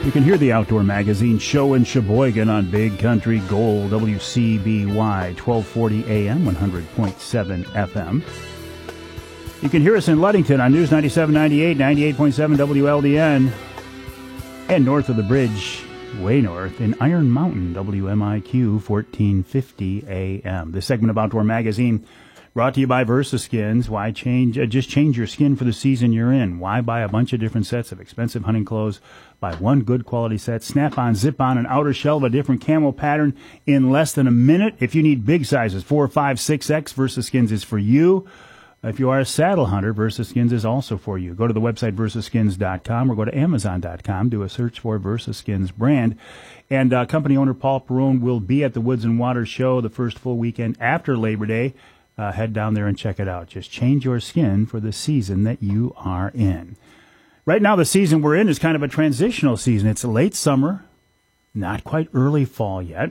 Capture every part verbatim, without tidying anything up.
You can hear the Outdoor Magazine show in Sheboygan on Big Country Gold, W C B Y, twelve forty A M, one hundred point seven F M. You can hear us in Ludington on News ninety-seven ninety-eight, ninety-eight point seven W L D N, and north of the bridge, way north, in Iron Mountain, W M I Q, fourteen fifty A M. This segment of Outdoor Magazine brought to you by VersaSkins. Why change? Uh, just change your skin for the season you're in. Why buy a bunch of different sets of expensive hunting clothes? Buy one good quality set. Snap-on, zip-on, and outer shell of a different camo pattern in less than a minute. If you need big sizes, four, five, six X, VersaSkins is for you. If you are a saddle hunter, VersaSkins is also for you. Go to the website versa skins dot com or go to amazon dot com. Do a search for VersaSkins brand. And uh, company owner Paul Perone will be at the Woods and Water Show the first full weekend after Labor Day. Uh, head down there and check it out. Just change your skin for the season that you are in. Right now, the season we're in is kind of a transitional season. It's late summer, not quite early fall yet.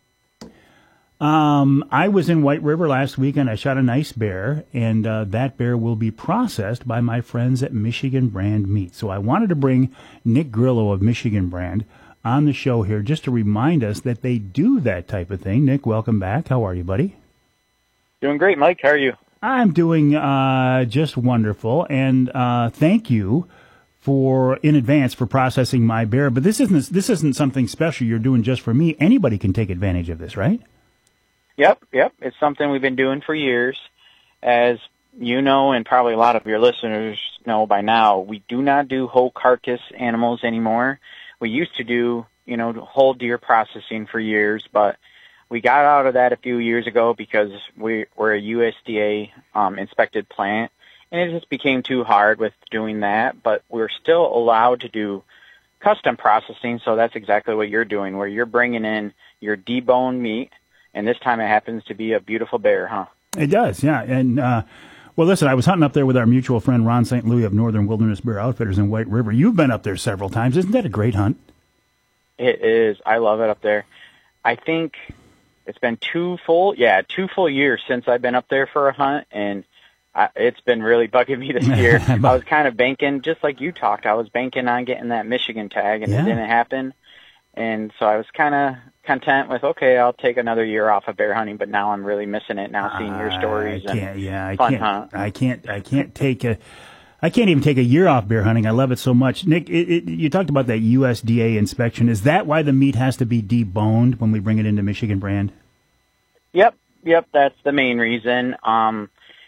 Um, I was in White River last weekend. I shot a nice bear, and uh, that bear will be processed by my friends at Michigan Brand Meat. So I wanted to bring Nick Grillo of Michigan Brand on the show here just to remind us that they do that type of thing. Nick, welcome back. How are you, buddy? Doing great, Mike. How are you? I'm doing uh, just wonderful, and uh, thank you for in advance for processing my bear. But this isn't this isn't something special you're doing just for me. Anybody can take advantage of this, right? Yep, yep. It's something we've been doing for years. As you know, and probably a lot of your listeners know by now, we do not do whole carcass animals anymore. We used to do, you know, whole deer processing for years, but we got out of that a few years ago because we, we're a U S D A um, inspected plant, and it just became too hard with doing that. But we're still allowed to do custom processing, so that's exactly what you're doing, where you're bringing in your deboned meat, and this time it happens to be a beautiful bear, huh? It does, yeah. And, uh, well, listen, I was hunting up there with our mutual friend Ron Saint Louis of Northern Wilderness Bear Outfitters in White River. You've been up there several times. Isn't that a great hunt? It is. I love it up there. I think it's been two full, yeah, two full years since I've been up there for a hunt, and I, it's been really bugging me this year. I was kind of banking, just like you talked, I was banking on getting that Michigan tag, and yeah. It didn't happen. And so I was kind of content with, okay, I'll take another year off of bear hunting, but now I'm really missing it now, seeing your stories I can't, and yeah, I fun can't, hunt. I can't, I can't take a, I can't even take a year off bear hunting. I love it so much. Nick, it, it, you talked about that U S D A inspection. Is that why the meat has to be deboned when we bring it into Michigan Brand? Yep, yep, that's the main reason. Um,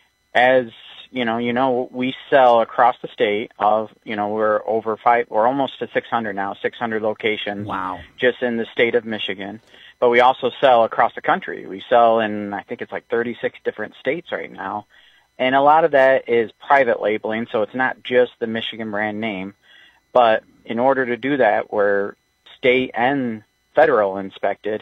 as you know, you know, we sell across the state of, you know, we're over five, we're almost to six hundred now, six hundred locations. Wow. Just in the state of Michigan. But we also sell across the country. We sell in, I think it's like thirty-six different states right now. And a lot of that is private labeling, so it's not just the Michigan Brand name. But in order to do that, we're state and federal inspected,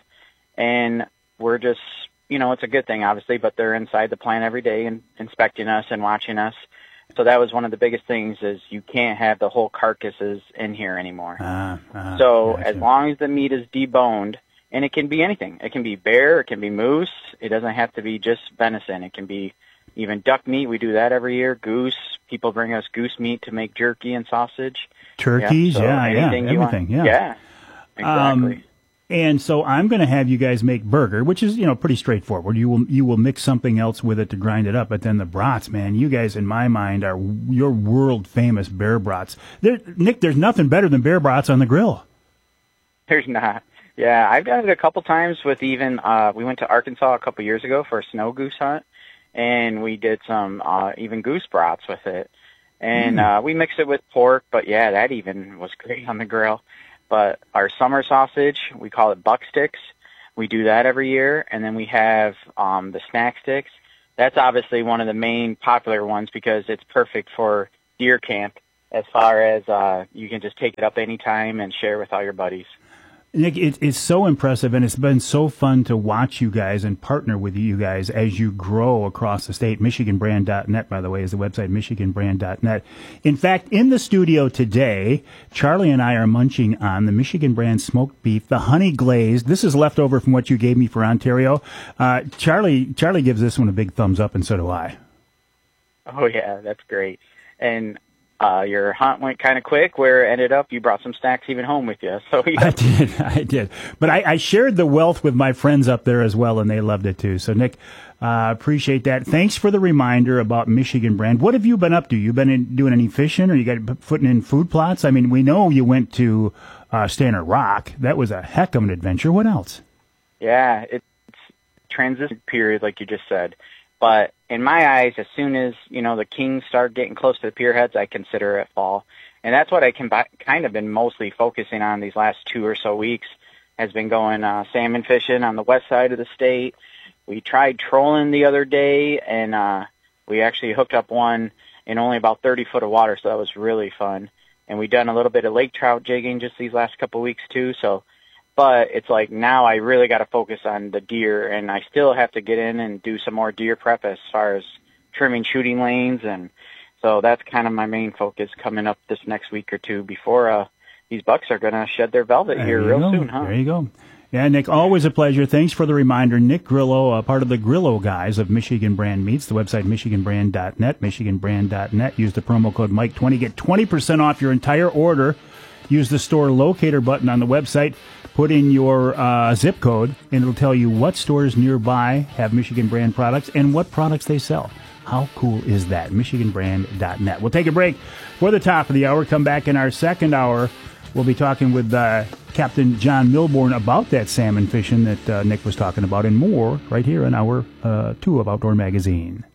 and we're just, you know, it's a good thing, obviously, but they're inside the plant every day and inspecting us and watching us. So that was one of the biggest things, is you can't have the whole carcasses in here anymore. Uh, uh, so gotcha. As long as the meat is deboned, and it can be anything. It can be bear, it can be moose. It doesn't have to be just venison. It can be even duck meat. We do that every year. Goose. People bring us goose meat to make jerky and sausage. Turkeys, yeah, so yeah, yeah, everything, yeah. Yeah, exactly. Um, And so I'm going to have you guys make burger, which is, you know, pretty straightforward. You will you will mix something else with it to grind it up. But then the brats, man, you guys, in my mind, are your world famous bear brats. There, Nick, there's nothing better than bear brats on the grill. There's not. Yeah, I've done it a couple times with even, uh, we went to Arkansas a couple years ago for a snow goose hunt, and we did some uh, even goose brats with it. And mm. uh, we mixed it with pork, but yeah, that even was great on the grill. But our summer sausage, we call it buck sticks. We do that every year. And then we have um, the snack sticks. That's obviously one of the main popular ones because it's perfect for deer camp, as far as uh, you can just take it up anytime and share with all your buddies. Nick, it, it's so impressive, and it's been so fun to watch you guys and partner with you guys as you grow across the state. Michigan Brand dot net, by the way, is the website, Michigan Brand dot net. In fact, in the studio today, Charlie and I are munching on the Michigan Brand smoked beef, the honey glazed. This is leftover from what you gave me for Ontario. Uh, Charlie, Charlie gives this one a big thumbs up, and so do I. Oh, yeah, that's great. And uh, your hunt went kind of quick, where it ended up you brought some snacks even home with you. So yeah. I did, I did. But I, I shared the wealth with my friends up there as well, and they loved it too. So, Nick, uh, appreciate that. Thanks for the reminder about Michigan brand. What have you been up to? You been in, doing any fishing, or you got putting in food plots? I mean, we know you went to uh, Standard Rock. That was a heck of an adventure. What else? Yeah, it's transition period, like you just said. But in my eyes, as soon as, you know, the kings start getting close to the pier heads, I consider it fall. And that's what I can kind of been mostly focusing on these last two or so weeks, has been going uh, salmon fishing on the west side of the state. We tried trolling the other day, and uh, we actually hooked up one in only about thirty foot of water, so that was really fun. And we done a little bit of lake trout jigging just these last couple of weeks too, so but it's like now I really got to focus on the deer, and I still have to get in and do some more deer prep as far as trimming shooting lanes, and so that's kind of my main focus coming up this next week or two before uh, these bucks are going to shed their velvet there here real go. soon, huh? There you go. Yeah, Nick, always a pleasure. Thanks for the reminder. Nick Grillo, uh, part of the Grillo guys of Michigan Brand Meats, the website michigan brand dot net, michigan brand dot net. Use the promo code Mike twenty. Get twenty percent off your entire order. Use the store locator button on the website. Put in your uh, zip code, and it'll tell you what stores nearby have Michigan brand products and what products they sell. How cool is that? michigan brand dot net. We'll take a break for the top of the hour. Come back in our second hour. We'll be talking with uh, Captain John Milborn about that salmon fishing that uh, Nick was talking about, and more right here in hour uh, two of Outdoor Magazine.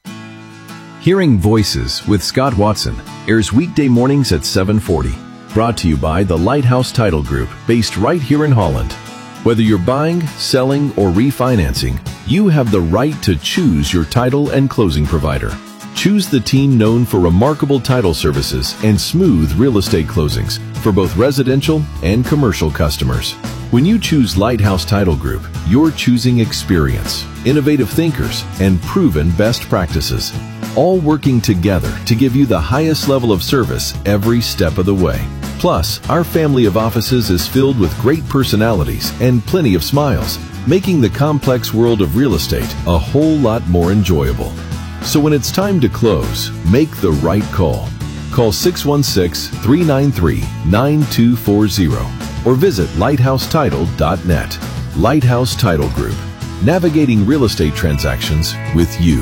Hearing Voices with Scott Watson airs weekday mornings at seven forty. Brought to you by the Lighthouse Title Group, based right here in Holland. Whether you're buying, selling, or refinancing, you have the right to choose your title and closing provider. Choose the team known for remarkable title services and smooth real estate closings for both residential and commercial customers. When you choose Lighthouse Title Group, you're choosing experience, innovative thinkers, and proven best practices, all working together to give you the highest level of service every step of the way. Plus, our family of offices is filled with great personalities and plenty of smiles, making the complex world of real estate a whole lot more enjoyable. So when it's time to close, make the right call. Call six one six, three nine three, nine two four zero or visit lighthouse title dot net. Lighthouse Title Group, navigating real estate transactions with you.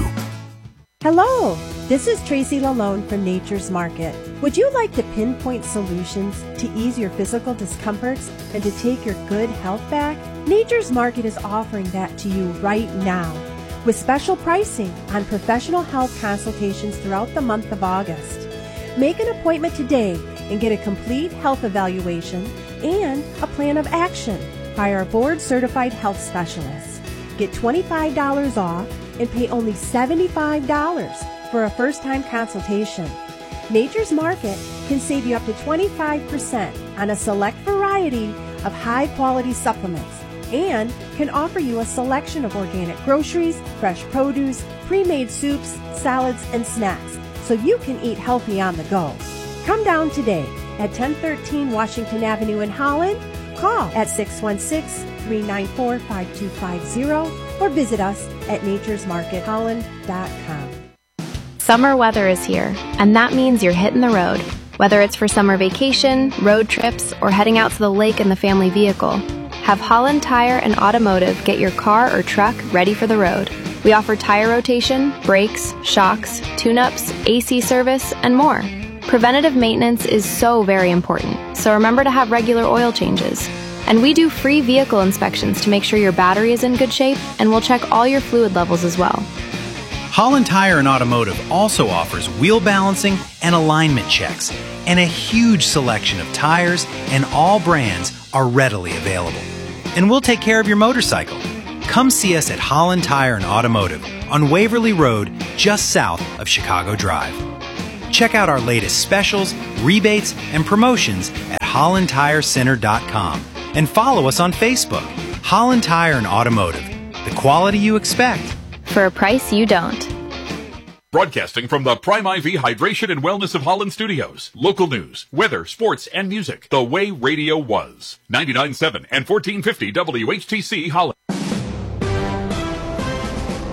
Hello, this is Tracy Lalone from Nature's Market. Would you like to pinpoint solutions to ease your physical discomforts and to take your good health back? Nature's Market is offering that to you right now with special pricing on professional health consultations throughout the month of August. Make an appointment today and get a complete health evaluation and a plan of action by our board-certified health specialists. Get twenty-five dollars off and pay only seventy-five dollars for a first-time consultation. Nature's Market can save you up to twenty-five percent on a select variety of high-quality supplements and can offer you a selection of organic groceries, fresh produce, pre-made soups, salads, and snacks so you can eat healthy on the go. Come down today at ten thirteen Washington Avenue in Holland. Call at six one six, three nine four, five two five zero or visit us at natures market holland dot com. Summer weather is here, and that means you're hitting the road. Whether it's for summer vacation, road trips, or heading out to the lake in the family vehicle, have Holland Tire and Automotive get your car or truck ready for the road. We offer tire rotation, brakes, shocks, tune-ups, A C service, and more. Preventative maintenance is so very important, so remember to have regular oil changes. And we do free vehicle inspections to make sure your battery is in good shape, and we'll check all your fluid levels as well. Holland Tire and Automotive also offers wheel balancing and alignment checks, and a huge selection of tires and all brands are readily available. And we'll take care of your motorcycle. Come see us at Holland Tire and Automotive on Waverly Road, just south of Chicago Drive. Check out our latest specials, rebates, and promotions at holland tire center dot com and follow us on Facebook. Holland Tire and Automotive, the quality you expect for a price you don't. Broadcasting from the Prime I V Hydration and Wellness of Holland Studios. Local news, weather, sports, and music. The way radio was. ninety-nine point seven and fourteen fifty W H T C Holland.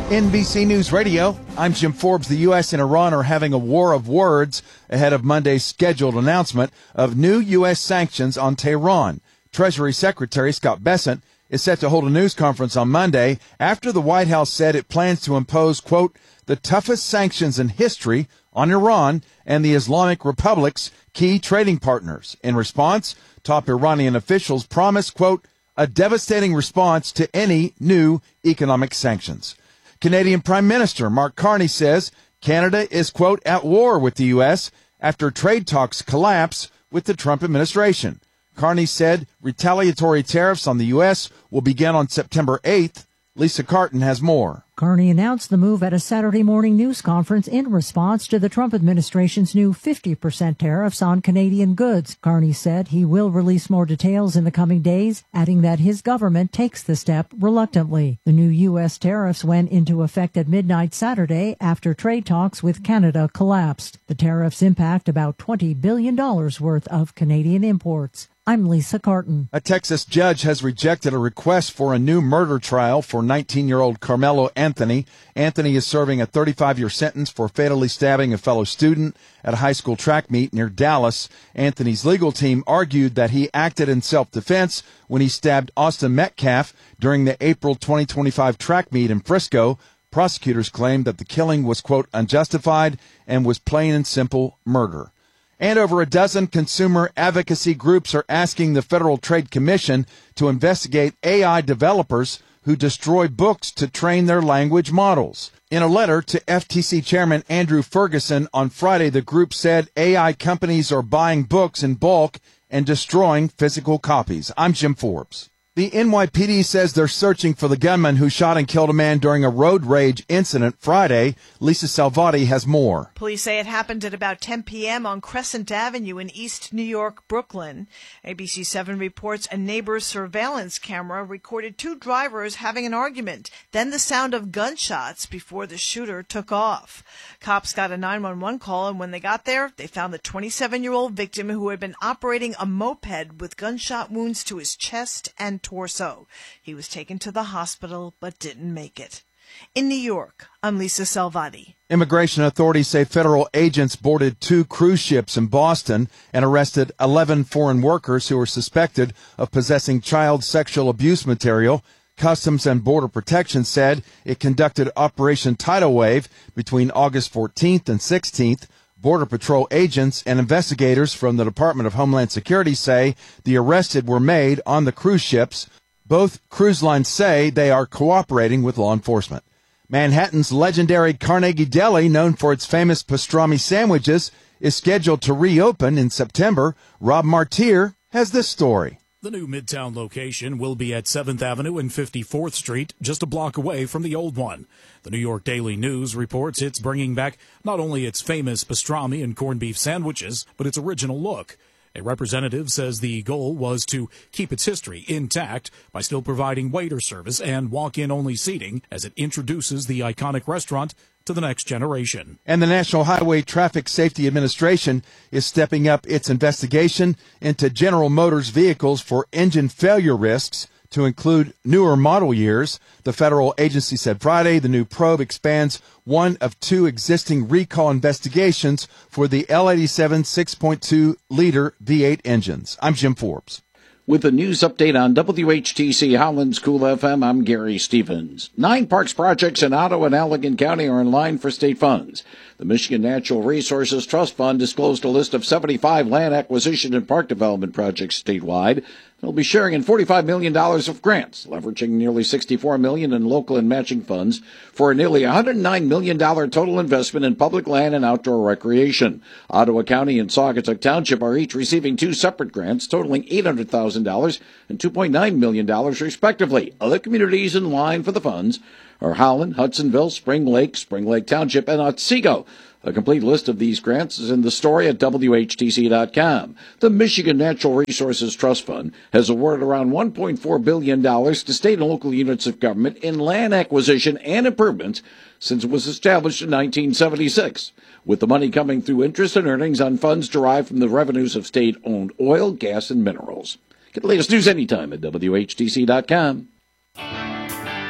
N B C News Radio, I'm Jim Forbes. The U S and Iran are having a war of words ahead of Monday's scheduled announcement of new U S sanctions on Tehran. Treasury Secretary Scott Bessent is set to hold a news conference on Monday after the White House said it plans to impose, quote, the toughest sanctions in history on Iran and the Islamic Republic's key trading partners. In response, top Iranian officials promised, quote, a devastating response to any new economic sanctions. Canadian Prime Minister Mark Carney says Canada is, quote, at war with the U S after trade talks collapse with the Trump administration. Carney said retaliatory tariffs on the U S will begin on September eighth. Lisa Carton has more. Carney announced the move at a Saturday morning news conference in response to the Trump administration's new fifty percent tariffs on Canadian goods. Carney said he will release more details in the coming days, adding that his government takes the step reluctantly. The new U S tariffs went into effect at midnight Saturday after trade talks with Canada collapsed. The tariffs impact about twenty billion dollars worth of Canadian imports. I'm Lisa Carton. A Texas judge has rejected a request for a new murder trial for nineteen-year-old Carmelo Anthony. Anthony is serving a thirty-five-year sentence for fatally stabbing a fellow student at a high school track meet near Dallas. Anthony's legal team argued that he acted in self-defense when he stabbed Austin Metcalf during the April twenty twenty-five track meet in Frisco. Prosecutors claimed that the killing was, quote, unjustified and was plain and simple murder. And over a dozen consumer advocacy groups are asking the Federal Trade Commission to investigate A I developers who destroy books to train their language models. In a letter to F T C Chairman Andrew Ferguson on Friday, the group said A I companies are buying books in bulk and destroying physical copies. I'm Jim Forbes. The N Y P D says they're searching for the gunman who shot and killed a man during a road rage incident Friday. Lisa Salvati has more. Police say it happened at about ten p.m. on Crescent Avenue in East New York, Brooklyn. A B C seven reports a neighbor's surveillance camera recorded two drivers having an argument, then the sound of gunshots before the shooter took off. Cops got a nine one one call, and when they got there, they found the twenty-seven-year-old victim who had been operating a moped with gunshot wounds to his chest and torso. He was taken to the hospital but didn't make it. In New York, I'm Lisa Salvati. Immigration authorities say federal agents boarded two cruise ships in Boston and arrested eleven foreign workers who were suspected of possessing child sexual abuse material. Customs and Border Protection said it conducted Operation Tidal Wave between August fourteenth and sixteenth. Border Patrol agents and investigators from the Department of Homeland Security say the arrested were made on the cruise ships. Both cruise lines say they are cooperating with law enforcement. Manhattan's legendary Carnegie Deli, known for its famous pastrami sandwiches, is scheduled to reopen in September. Rob Martier has this story. The new Midtown location will be at seventh Avenue and fifty-fourth Street, just a block away from the old one. The New York Daily News reports it's bringing back not only its famous pastrami and corned beef sandwiches, but its original look. A representative says the goal was to keep its history intact by still providing waiter service and walk-in only seating as it introduces the iconic restaurant to the next generation. And the National Highway Traffic Safety Administration is stepping up its investigation into General Motors vehicles for engine failure risks to include newer model years. The federal agency said Friday the new probe expands one of two existing recall investigations for the L eighty-seven six point two liter V eight engines. I'm Jim Forbes. With a news update on W H T C Holland's Cool F M, I'm Gary Stevens. Nine parks projects in Ottawa and Allegan County are in line for state funds. The Michigan Natural Resources Trust Fund disclosed a list of seventy-five land acquisition and park development projects statewide. They'll be sharing in forty-five million dollars of grants, leveraging nearly sixty-four million dollars in local and matching funds for a nearly one hundred nine million dollars total investment in public land and outdoor recreation. Ottawa County and Saugatuck Township are each receiving two separate grants totaling eight hundred thousand dollars and two point nine million dollars respectively. Other communities in line for the funds are Howland, Hudsonville, Spring Lake, Spring Lake Township, and Otsego. A complete list of these grants is in the story at W H T C dot com. The Michigan Natural Resources Trust Fund has awarded around one point four billion dollars to state and local units of government in land acquisition and improvements since it was established in nineteen seventy-six, with the money coming through interest and earnings on funds derived from the revenues of state-owned oil, gas, and minerals. Get the latest news anytime at W H T C dot com.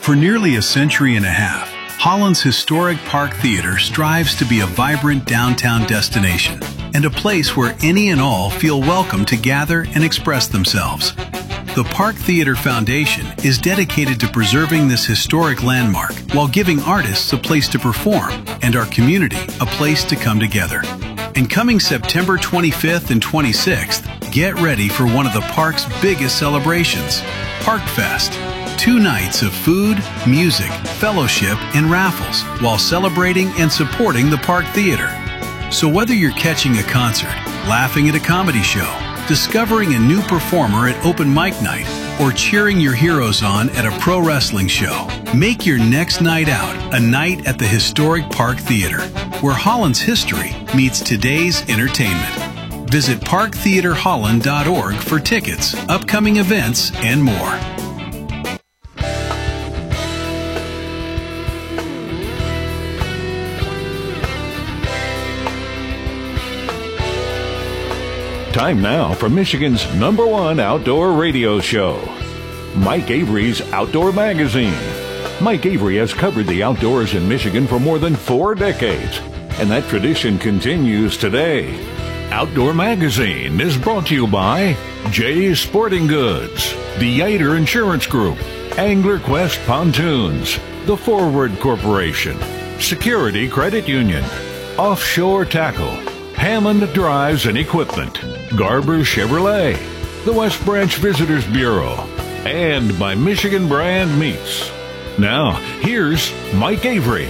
For nearly a century and a half, Holland's historic Park Theater strives to be a vibrant downtown destination and a place where any and all feel welcome to gather and express themselves. The Park Theater Foundation is dedicated to preserving this historic landmark while giving artists a place to perform and our community a place to come together. And coming September twenty-fifth and twenty-sixth, get ready for one of the park's biggest celebrations, Park Fest. Two nights of food, music, fellowship, and raffles while celebrating and supporting the Park Theater. So whether you're catching a concert, laughing at a comedy show, discovering a new performer at open mic night, or cheering your heroes on at a pro wrestling show, make your next night out a night at the historic Park Theater, where Holland's history meets today's entertainment. Visit park theater holland dot org for tickets, upcoming events, and more. Time now for Michigan's number one outdoor radio show, Mike Avery's Outdoor Magazine. Mike Avery has covered the outdoors in Michigan for more than four decades, and that tradition continues today. Outdoor Magazine is brought to you by Jay's Sporting Goods, the Yater Insurance Group, Angler Quest Pontoons, The Forward Corporation, Security Credit Union, Offshore Tackle, Hammond Drives and Equipment, Garber Chevrolet, the West Branch Visitors Bureau, and by Michigan Brand Meats. Now, here's Mike Avery.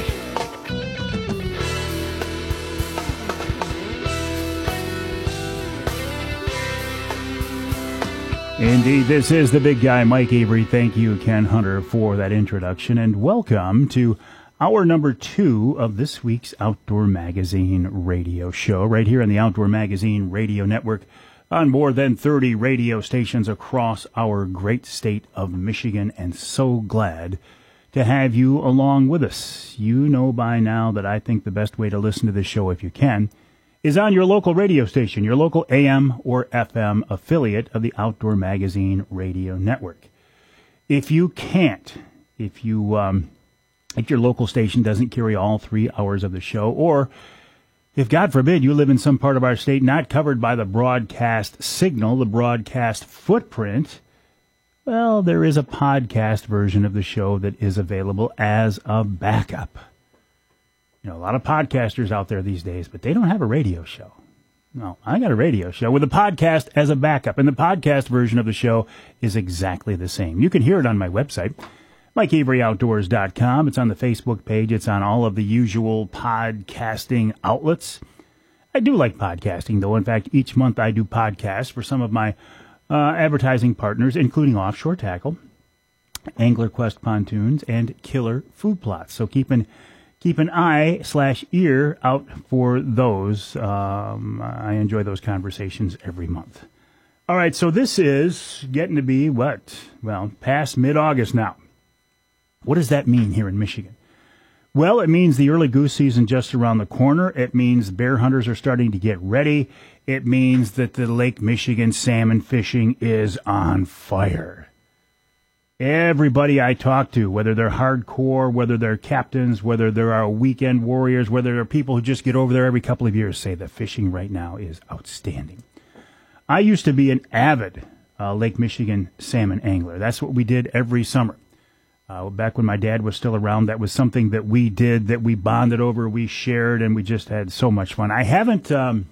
Indeed, this is the big guy, Mike Avery. Thank you, Ken Hunter, for that introduction, and welcome to hour number two of this week's Outdoor Magazine radio show, right here on the Outdoor Magazine Radio Network, on more than thirty radio stations across our great state of Michigan, and so glad to have you along with us. You know by now that I think the best way to listen to this show, if you can, is on your local radio station, your local A M or F M affiliate of the Outdoor Magazine Radio Network. If you can't, if you... um if your local station doesn't carry all three hours of the show, or if, God forbid, you live in some part of our state not covered by the broadcast signal, the broadcast footprint, well, there is a podcast version of the show that is available as a backup. You know, a lot of podcasters out there these days, but they don't have a radio show. No, I got a radio show with a podcast as a backup, and the podcast version of the show is exactly the same. You can hear it on my website, mike avery outdoors dot com. It's on the Facebook page. It's on all of the usual podcasting outlets. I do like podcasting, though. In fact, each month I do podcasts for some of my uh, advertising partners, including Offshore Tackle, Angler Quest Pontoons, and Killer Food Plots. So keep an, keep an eye slash ear out for those. Um, I enjoy those conversations every month. All right, so this is getting to be what? Well, past mid-August now. What does that mean here in Michigan? Well, it means the early goose season just around the corner. It means bear hunters are starting to get ready. It means that the Lake Michigan salmon fishing is on fire. Everybody I talk to, whether they're hardcore, whether they're captains, whether there are weekend warriors, whether there are people who just get over there every couple of years, say the fishing right now is outstanding. I used to be an avid uh, Lake Michigan salmon angler. That's what we did every summer. Uh, back when my dad was still around, that was something that we did, that we bonded over, we shared, and we just had so much fun. I haven't, um,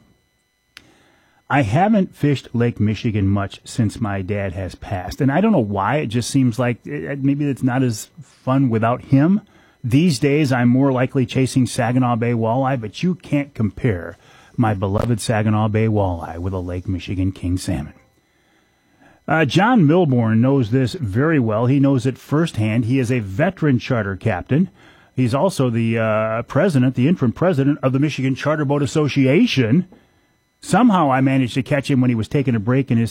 I haven't fished Lake Michigan much since my dad has passed, and I don't know why. It just seems like it, maybe it's not as fun without him. These days, I'm more likely chasing Saginaw Bay walleye, but you can't compare my beloved Saginaw Bay walleye with a Lake Michigan king salmon. Uh, John Milborn knows this very well. He knows it firsthand. He is a veteran charter captain. He's also the uh, president, the interim president of the Michigan Charter Boat Association. Somehow I managed to catch him when he was taking a break in his